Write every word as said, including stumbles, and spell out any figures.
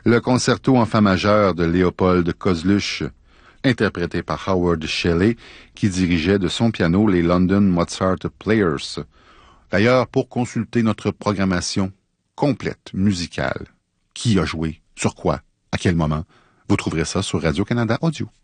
le concerto en fa majeur de Léopold Kozluch, interprété par Howard Shelley, qui dirigeait de son piano les London Mozart Players. D'ailleurs, pour consulter notre programmation complète, musicale, qui a joué, sur quoi, à quel moment, vous trouverez ça sur Radio-Canada Audio.